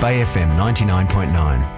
Bay FM 99.9.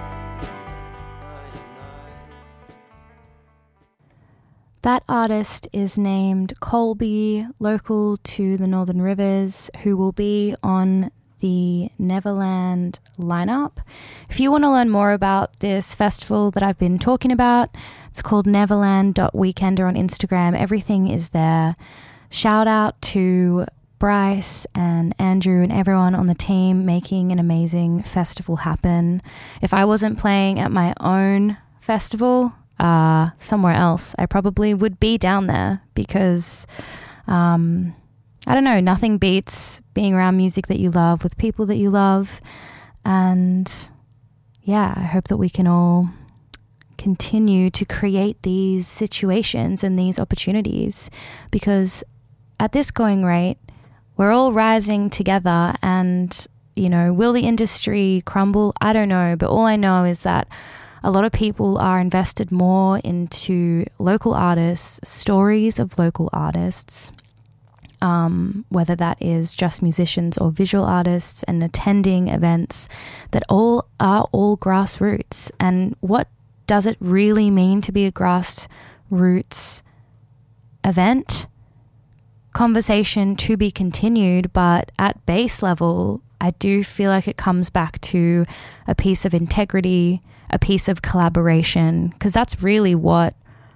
That artist is named Colby, local to the Northern Rivers, who will be on the Neverland lineup. If you want to learn more about this festival that I've been talking about, it's called neverland.weekender on Instagram. Everything is there. Shout out to Bryce and Andrew and everyone on the team making an amazing festival happen. If I wasn't playing at my own festival somewhere else, I probably would be down there because I don't know, nothing beats being around music that you love with people that you love. And yeah, I hope that we can all continue to create these situations and these opportunities, because at this going rate, we're all rising together. And, you know, will the industry crumble? I don't know. But all I know is that a lot of people are invested more into local artists, stories of local artists, whether that is just musicians or visual artists, and attending events that all are grassroots. And what does it really mean to be a grassroots event? Conversation to be continued, but at base level, I do feel like it comes back to a piece of integrity, a piece of collaboration, because that's really what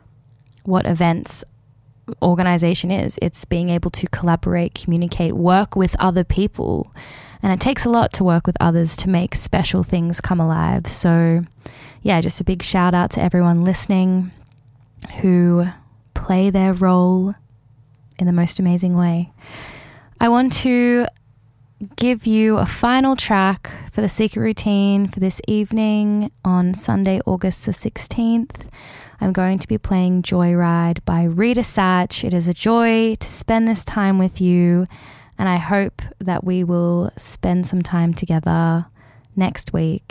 events organization is. It's being able to collaborate, communicate, work with other people. And it takes a lot to work with others to make special things come alive. So yeah, just a big shout out to everyone listening who play their role in the most amazing way. I want to give you a final track for the Secret Routine for this evening on Sunday, August the 16th. I'm going to be playing Joyride by Rita Satch. It is a joy to spend this time with you, and I hope that we will spend some time together next week.